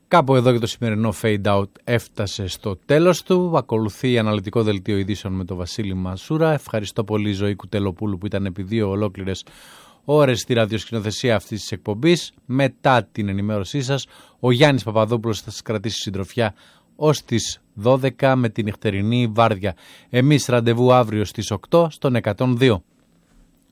Κάπου εδώ και το σημερινό Fade Out έφτασε στο τέλος του. Ακολουθεί αναλυτικό δελτίο ειδήσεων με τον Βασίλη Μασούρα. Ευχαριστώ πολύ Ζωή Κουτελοπούλου που ήταν επί 2 ολόκληρες ώρες στη ραδιοσκηνοθεσία αυτής της εκπομπής. Μετά την ενημέρωσή σας, ο Γιάννης Παπαδόπουλος θα σας κρατήσει συντροφιά ως τις 12 με την νυχτερινή βάρδια. Εμείς ραντεβού αύριο στις 8 στον 102.